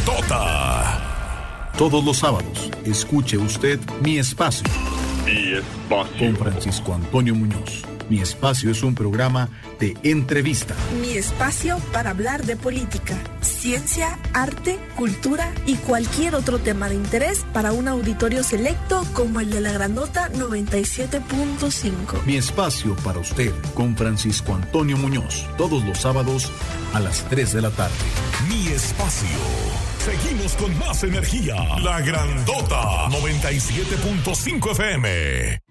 Grandota. Todos los sábados, escuche usted Mi Espacio. Mi Espacio. Con Francisco Antonio Muñoz. Mi Espacio es un programa de entrevista. Mi espacio para hablar de política, ciencia, arte, cultura y cualquier otro tema de interés para un auditorio selecto como el de la Grandota 97.5. Mi Espacio para usted con Francisco Antonio Muñoz. Todos los sábados a las 3 de la tarde. Mi Espacio. Seguimos con más energía. La Grandota 97.5 FM.